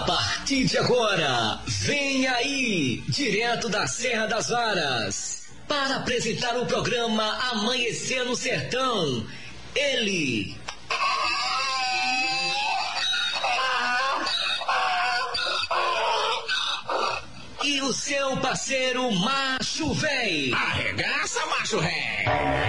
partir de agora, vem aí, direto da Serra das Varas, para apresentar o programa Amanhecer no Sertão, ele... E o seu parceiro Macho Véi. Arregaça, Macho Ré.